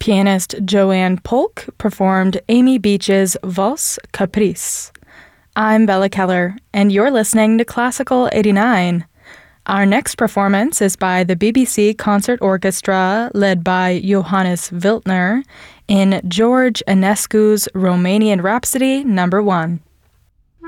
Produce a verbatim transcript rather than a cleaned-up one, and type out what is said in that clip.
Pianist Joanne Polk performed Amy Beach's Valse Caprice. I'm Bella Keller, and you're listening to Classical eighty-nine. Our next performance is by the B B C Concert Orchestra, led by Johannes Wiltner, in George Enescu's Romanian Rhapsody Number One.